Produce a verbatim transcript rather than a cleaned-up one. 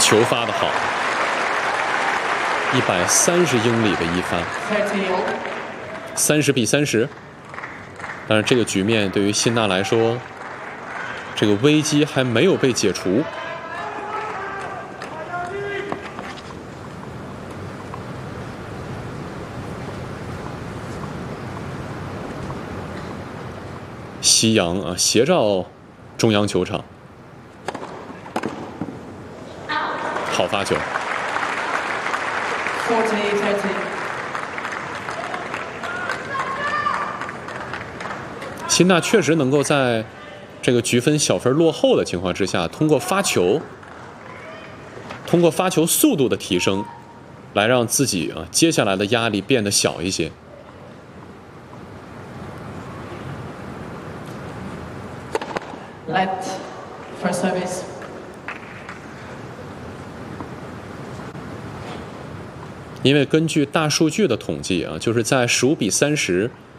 球发的好，一百三十英里的一发，三十比三十。但是这个局面对于辛纳来说，这个危机还没有被解除。夕阳啊，斜照中央球场，好发球。辛纳确实能够在这个局分小分落后的情况之下，通过发球，通过发球速度的提升，来让自己啊接下来的压力变得小一些。 Let first service. 因为根据大数据的统计啊，就是在十五比三十